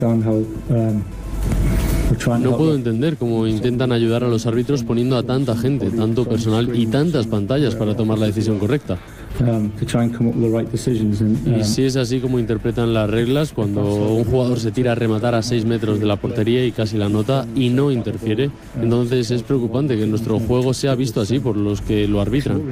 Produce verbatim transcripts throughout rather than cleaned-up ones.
No puedo entender cómo intentan ayudar a los árbitros poniendo a tanta gente, tanto personal y tantas pantallas para tomar la decisión correcta. Y si es así como interpretan las reglas, cuando un jugador se tira a rematar a seis metros de la portería y casi la nota y no interfiere, entonces es preocupante que nuestro juego sea visto así por los que lo arbitran.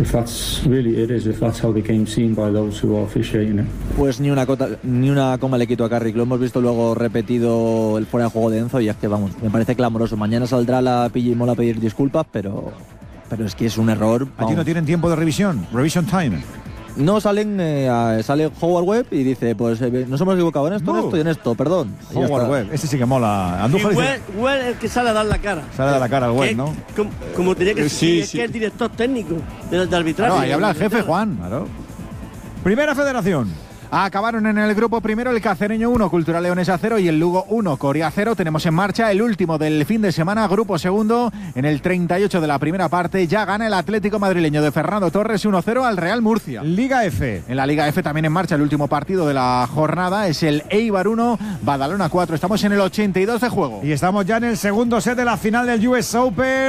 Pues ni una, cota, ni una coma le quito a Carrick. Lo hemos visto luego repetido el fuera de juego de Enzo y es que vamos, me parece clamoroso. Mañana saldrá la Pilla y Mola a pedir disculpas, pero... pero es que es un error. Vamos. Allí no tienen tiempo de revisión, revision time. No salen, eh, sale Howard Webb y dice, pues eh, nos hemos equivocado en esto, en esto y en esto, perdón. Howard Webb, este sí que mola. Andújar dice, Webb, Webb es el que sale a dar la cara. Sale a dar la cara al Webb, ¿no? Como, como tenía que sí, ser, sí. que es el director técnico de, de arbitraje. Claro, ahí habla el jefe, Juan. Claro. Primera Federación. Acabaron en el grupo primero el Cacereño uno, Cultural Leonesa cero y el Lugo uno, Coria cero. Tenemos en marcha el último del fin de semana, grupo segundo. En el treinta y ocho de la primera parte ya gana el Atlético madrileño de Fernando Torres uno cero al Real Murcia. Liga F. En la Liga F también en marcha el último partido de la jornada. Es el Eibar uno, Badalona cuatro. Estamos en el ochenta y dos de juego. Y estamos ya en el segundo set de la final del U S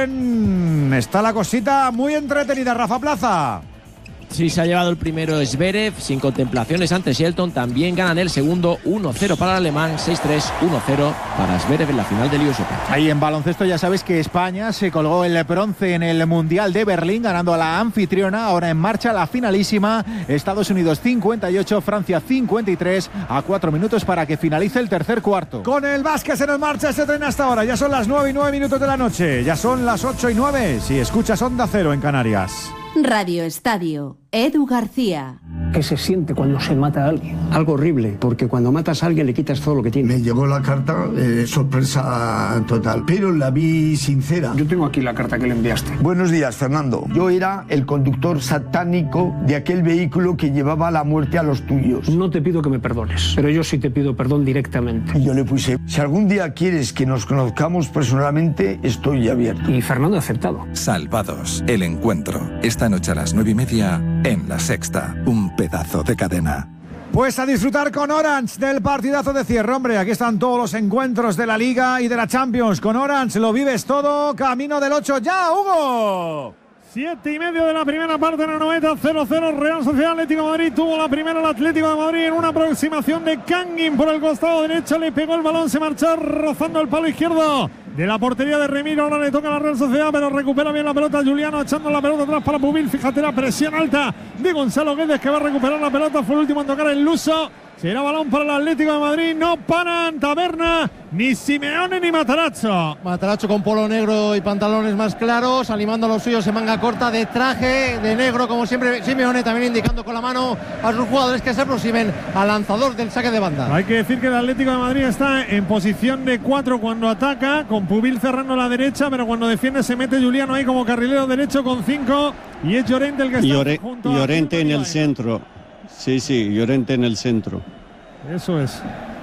Open. Está la cosita muy entretenida, Rafa Plaza. Sí, se ha llevado el primero Zverev sin contemplaciones ante Shelton. También ganan el segundo uno cero para el alemán, seis tres, uno cero para Zverev en la final del U S Open. Ahí en baloncesto ya sabes que España se colgó el bronce en el Mundial de Berlín ganando a la anfitriona. Ahora en marcha la finalísima. Estados Unidos cincuenta y ocho, Francia cincuenta y tres, a cuatro minutos para que finalice el tercer cuarto. Con el básquet en marcha este tren hasta ahora. Ya son las nueve y nueve minutos de la noche. Ya son las ocho y nueve si escuchas Onda Cero en Canarias. Radio Estadio, Edu García. ¿Qué se siente cuando se mata a alguien? Algo horrible, porque cuando matas a alguien le quitas todo lo que tiene. Me llegó la carta, eh, sorpresa total, pero la vi sincera. Yo tengo aquí la carta que le enviaste. Buenos días, Fernando. Yo era el conductor satánico de aquel vehículo que llevaba la muerte a los tuyos. No te pido que me perdones, pero yo sí te pido perdón directamente. Y yo le puse, si algún día quieres que nos conozcamos personalmente, estoy abierto. Y Fernando ha aceptado. Salvados, el encuentro. Esta noche a las nueve y media en La Sexta. Un pedazo de cadena. Pues a disfrutar con Orange del partidazo de cierre, hombre. Aquí están todos los encuentros de la Liga y de la Champions. Con Orange lo vives todo. Camino del ocho ya, Hugo. Siete y medio de la primera parte en la noventa, cero cero Real Sociedad Atlético de Madrid. Tuvo la primera el Atlético de Madrid en una aproximación de Kangin por el costado derecho. Le pegó el balón, se marchó rozando el palo izquierdo de la portería de Remiro. Ahora le toca a la Real Sociedad, pero recupera bien la pelota Juliano, echando la pelota atrás para Pubil. Fíjate la presión alta de Gonzalo Guedes, que va a recuperar la pelota. Fue el último en tocar el luso. Será balón para el Atlético de Madrid. No paran Taberna, ni Simeone ni Matarazzo. Matarazzo con polo negro y pantalones más claros, animando a los suyos en manga corta, de traje de negro, como siempre. Simeone también indicando con la mano a sus jugadores que se aproximen al lanzador del saque de banda. Hay que decir que el Atlético de Madrid está en posición de cuatro cuando ataca, con Pubil cerrando la derecha, pero cuando defiende se mete Juliano ahí como carrilero derecho con cinco, y es Llorente el que está Llore, junto a Llorente en el centro. Sí, sí, Llorente en el centro. Eso es.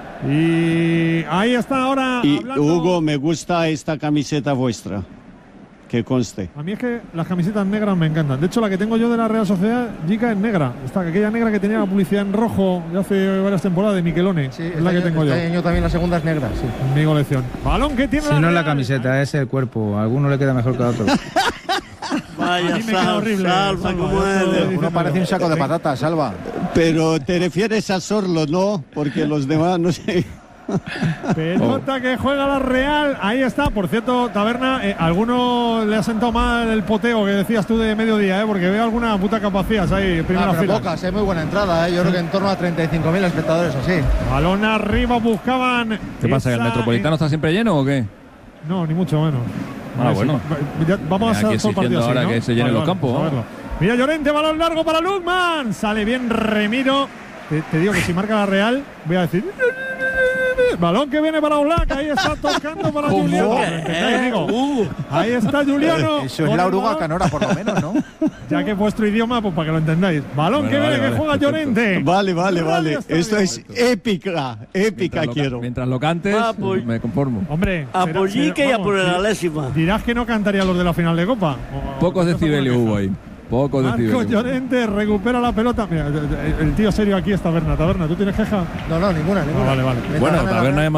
Y ahí está ahora. Y hablando... Hugo, me gusta esta camiseta vuestra. Que conste. A mí es que las camisetas negras me encantan. De hecho, la que tengo yo de la Real Sociedad, Jica, es negra. Está aquella negra que tenía la publicidad en rojo de hace varias temporadas de Michelone. Sí, es la que tengo yo. Este año también la segunda es negra, sí. En mi colección. Balón que tiene. Si la no es la Real. camiseta, es el cuerpo. A alguno le queda mejor que a otro. Vaya, a mí me queda horrible. Salva, Salva, como Salva, es. Uno parece un saco de patatas, Salva. Pero te refieres a Sorlo, ¿no? Porque los demás, no sé. Pelota oh. que juega la Real. Ahí está. Por cierto, Taberna, eh, alguno le ha sentado mal el poteo que decías tú de mediodía, ¿eh? Porque veo alguna puta capacidad ahí, primera ah, pero fila. pocas, es muy buena entrada, ¿eh? Yo creo que en torno a treinta y cinco mil espectadores así. Balón arriba, buscaban. ¿Qué pasa? ¿Que el Metropolitano está siempre lleno o qué? No, ni mucho menos. Ah, bueno. Ya, vamos Aquí a hacer partido ahora así, ¿no? que se llenen vale, los campos. Vale, mira Llorente, balón largo para Lukman. Sale bien Remiro. Te, te digo que si marca la Real, voy a decir. Balón que viene para Oblak, ahí está tocando para Juliano. ¿Eh? Uh. Ahí está Juliano. Eso es la Uruguay Canora, por lo menos, ¿no? Ya que es vuestro idioma, pues para que lo entendáis. Balón bueno, que vale, viene, vale, que juega perfecto. Llorente. Vale, vale, vale. Esto es épica, épica mientras quiero. Lo, mientras lo cantes, ah, pues, me conformo. Hombre, a Pollique y a por la lésima. Dirás que no cantaría los de la final de Copa. O, Pocos decibelios hubo ahí. Poco Marco Llorente recupera la pelota. Mira, el tío serio aquí es Taberna. Taberna, ¿tú tienes queja? No, no, ninguna, ninguna. Ah, vale, vale. Bueno, Taberna es